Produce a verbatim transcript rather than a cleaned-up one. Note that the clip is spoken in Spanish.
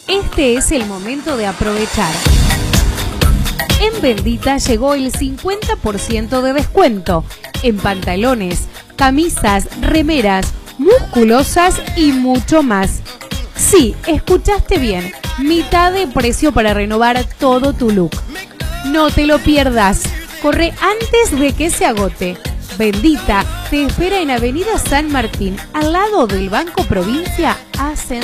Este es el momento de aprovechar. En Bendita llegó el cincuenta por ciento de descuento en pantalones, camisas, remeras, musculosas y mucho más. Sí, escuchaste bien, mitad de precio para renovar todo tu look. No te lo pierdas, corre antes de que se agote. Bendita te espera en Avenida San Martín, al lado del Banco Provincia, Ascensión.